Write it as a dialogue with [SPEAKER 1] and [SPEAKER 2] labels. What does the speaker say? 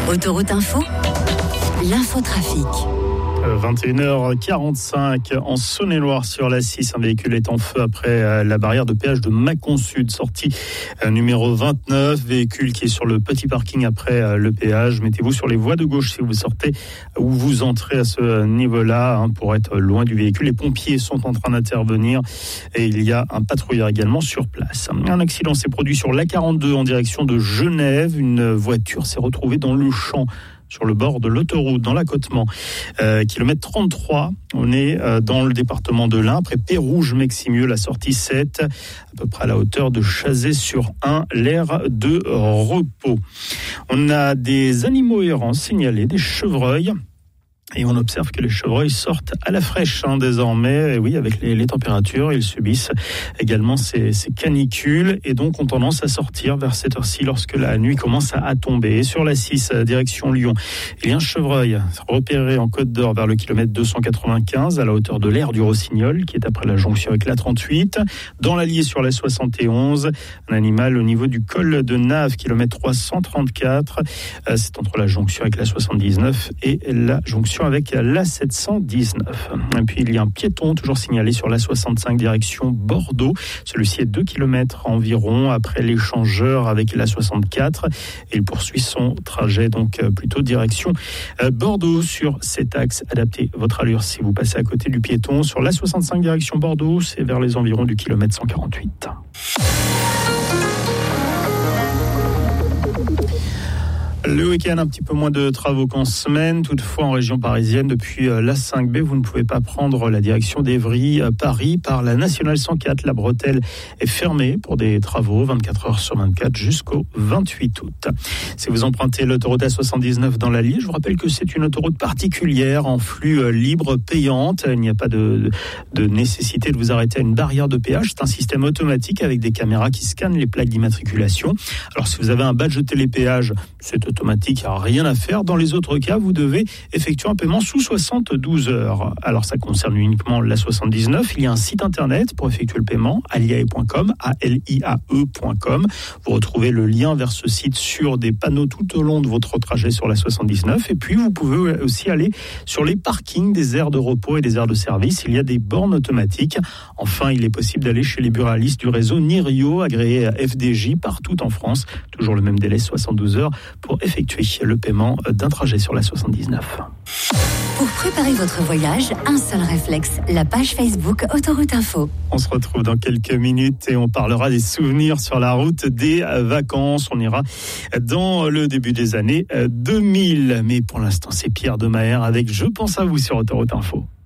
[SPEAKER 1] Autoroute Info, l'infotrafic.
[SPEAKER 2] 21h45 en Saône-et-Loire sur la 6. Un véhicule est en feu après la barrière de péage de Mâcon Sud, sortie numéro 29. Véhicule qui est sur le petit parking après le péage. Mettez-vous sur les voies de gauche si vous sortez ou vous entrez à ce niveau-là pour être loin du véhicule. Les pompiers sont en train d'intervenir et il y a un patrouilleur également sur place. Un accident s'est produit sur l'A42 en direction de Genève. Une voiture s'est retrouvée dans le champ sur le bord de l'autoroute, dans l'accotement. Kilomètre 33, on est dans le département de l'Ain, après Pérouge-Meximieux, la sortie 7, à peu près à la hauteur de Chazé-sur-Ain, l'aire de repos. On a des animaux errants signalés, des chevreuils. Et on observe que les chevreuils sortent à la fraîche désormais. Et oui, avec les températures, ils subissent également ces canicules et donc ont tendance à sortir vers cette heure-ci lorsque la nuit commence à tomber. Et sur la 6, direction Lyon, il y a un chevreuil repéré en Côte d'Or vers le kilomètre 295 à la hauteur de l'aire du Rossignol, qui est après la jonction avec la 38. Dans l'Allier sur la 71, un animal au niveau du col de Nave, kilomètre 334. C'est entre la jonction avec la 79 et la jonction avec la 719. Et puis il y a un piéton toujours signalé sur la 65 direction Bordeaux. Celui-ci est 2 km environ après l'échangeur avec la 64 et il poursuit son trajet donc plutôt direction Bordeaux sur cet axe. Adaptez votre allure si vous passez à côté du piéton. Sur la 65 direction Bordeaux, c'est vers les environs du kilomètre 148. Le week-end, un petit peu moins de travaux qu'en semaine. Toutefois, en région parisienne, depuis la 5B, vous ne pouvez pas prendre la direction d'Évry-Paris par la nationale 104. La bretelle est fermée pour des travaux 24 heures sur 24 jusqu'au 28 août. Si vous empruntez l'autoroute A79 dans l'Allier, je vous rappelle que c'est une autoroute particulière en flux libre payante. Il n'y a pas de nécessité de vous arrêter à une barrière de péage. C'est un système automatique avec des caméras qui scannent les plaques d'immatriculation. Alors, si vous avez un badge télépéage, c'est automatique, il n'y a rien à faire. Dans les autres cas, vous devez effectuer un paiement sous 72 heures. Alors, ça concerne uniquement la 79. Il y a un site internet pour effectuer le paiement, aliae.com, aliae.com. Vous retrouvez le lien vers ce site sur des panneaux tout au long de votre trajet sur la 79. Et puis, vous pouvez aussi aller sur les parkings des aires de repos et des aires de service. Il y a des bornes automatiques. Enfin, il est possible d'aller chez les buralistes du réseau Nirio, agréé à FDJ partout en France. Toujours le même délai, 72 heures, pour effectuer le paiement d'un trajet sur la 79.
[SPEAKER 1] Pour préparer votre voyage, un seul réflexe, la page Facebook Autoroute Info.
[SPEAKER 2] On se retrouve dans quelques minutes et on parlera des souvenirs sur la route des vacances. On ira dans le début des années 2000. Mais pour l'instant, c'est Pierre Demaher avec Je pense à vous sur Autoroute Info.